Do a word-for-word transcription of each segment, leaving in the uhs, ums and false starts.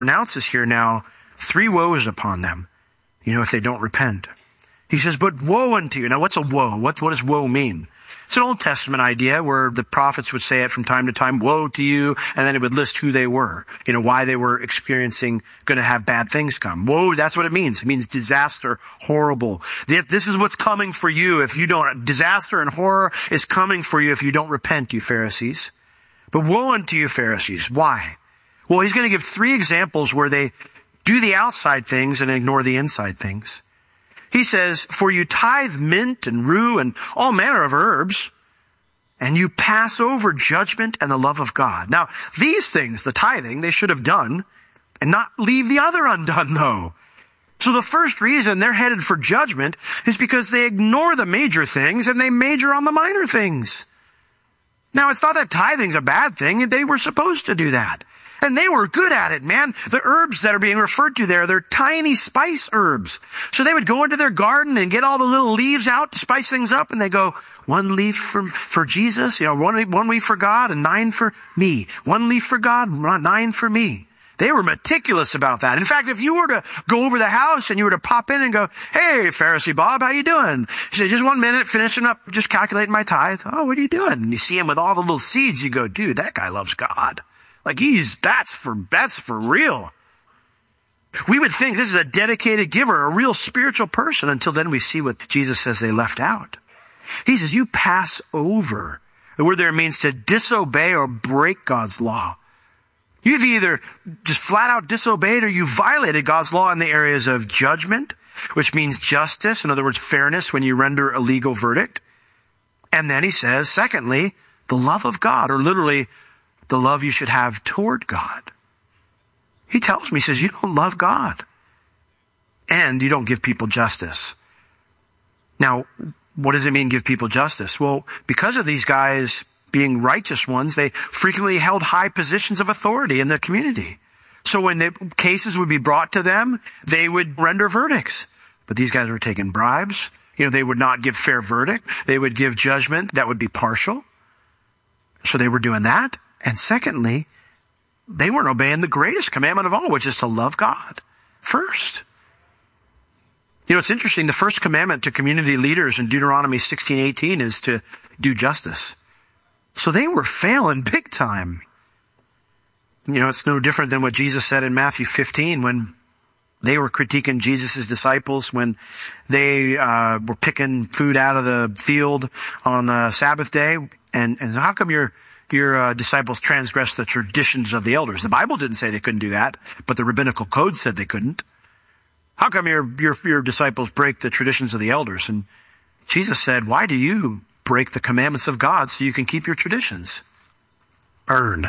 Pronounces here now three woes upon them, you know, if they don't repent. He says, but woe unto you. Now, what's a woe? What, what does woe mean? It's an Old Testament idea where the prophets would say it from time to time, woe to you, and then it would list who they were, you know, why they were experiencing, going to have bad things come. Woe, that's what it means. It means disaster, horrible. This is what's coming for you if you don't, disaster and horror is coming for you if you don't repent, you Pharisees. But woe unto you, Pharisees. Why? Well, he's going to give three examples where they do the outside things and ignore the inside things. He says, for you tithe mint and rue and all manner of herbs, and you pass over judgment and the love of God. Now, these things, the tithing, they should have done and not leave the other undone, though. So the first reason they're headed for judgment is because they ignore the major things and they major on the minor things. Now, it's not that tithing's a bad thing. They were supposed to do that. And they were good at it, man. The herbs that are being referred to there, they're tiny spice herbs. So they would go into their garden and get all the little leaves out to spice things up. And they go, one leaf for, for Jesus, you know, one, one leaf for God and nine for me. One leaf for God, nine for me. They were meticulous about that. In fact, if you were to go over the house and you were to pop in and go, hey, Pharisee Bob, how you doing? He said, just one minute, finishing up, just calculating my tithe. Oh, what are you doing? And you see him with all the little seeds. You go, dude, that guy loves God. Like he's, that's for, that's for real. We would think this is a dedicated giver, a real spiritual person, until then we see what Jesus says they left out. He says, you pass over. The word there means to disobey or break God's law. You've either just flat out disobeyed or you violated God's law in the areas of judgment, which means justice, in other words, fairness when you render a legal verdict. And then he says, secondly, the love of God, or literally the love you should have toward God. He tells me, he says, you don't love God and you don't give people justice. Now, what does it mean, give people justice? Well, because of these guys being righteous ones, they frequently held high positions of authority in the community. So when the cases would be brought to them, they would render verdicts. But these guys were taking bribes. You know, they would not give fair verdict. They would give judgment that would be partial. So they were doing that. And secondly, they weren't obeying the greatest commandment of all, which is to love God first. You know, it's interesting. The first commandment to community leaders in Deuteronomy sixteen eighteen is to do justice. So they were failing big time. You know, it's no different than what Jesus said in Matthew fifteen when they were critiquing Jesus' disciples when they uh, were picking food out of the field on uh, Sabbath day. And, and how come you're Your uh, disciples transgress the traditions of the elders? The Bible didn't say they couldn't do that, but the rabbinical code said they couldn't. How come your, your, your disciples break the traditions of the elders? And Jesus said, why do you break the commandments of God so you can keep your traditions? Earn.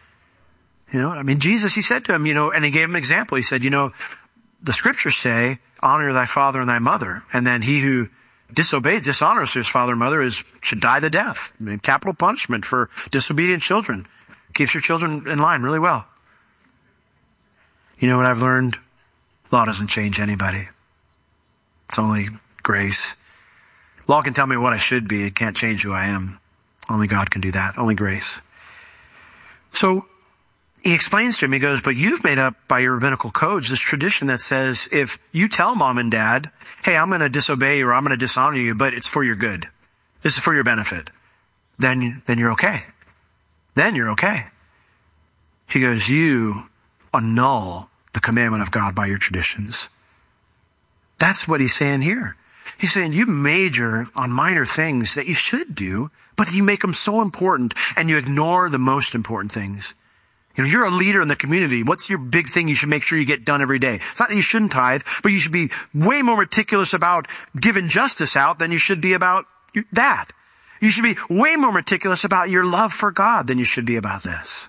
You know, I mean, Jesus, he said to him, you know, and he gave him an example. He said, you know, the scriptures say, honor thy father and thy mother. And then he who disobeys, dishonors his father and mother is should die the death. I mean, capital punishment for disobedient children. Keeps your children in line really well. You know what I've learned? Law doesn't change anybody. It's only grace. Law can tell me what I should be. It can't change who I am. Only God can do that. Only grace. So he explains to him, he goes, but you've made up by your rabbinical codes this tradition that says if you tell mom and dad, hey, I'm going to disobey you or I'm going to dishonor you, but it's for your good. This is for your benefit. Then, then you're okay. Then you're okay. He goes, you annul the commandment of God by your traditions. That's what he's saying here. He's saying you major on minor things that you should do, but you make them so important and you ignore the most important things. You know, you're a leader in the community. What's your big thing you should make sure you get done every day? It's not that you shouldn't tithe, but you should be way more meticulous about giving justice out than you should be about that. You should be way more meticulous about your love for God than you should be about this.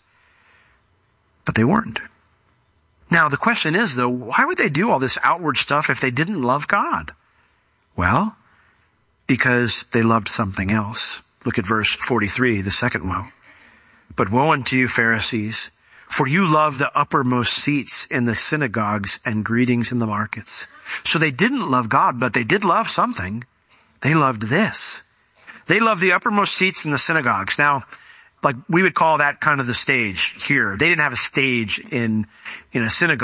But they weren't. Now, the question is, though, why would they do all this outward stuff if they didn't love God? Well, because they loved something else. Look at verse forty-three, the second woe. But woe unto you, Pharisees, for you love the uppermost seats in the synagogues and greetings in the markets. So they didn't love God, but they did love something. They loved this. They loved the uppermost seats in the synagogues. Now, like we would call that kind of the stage here. They didn't have a stage in, in a synagogue.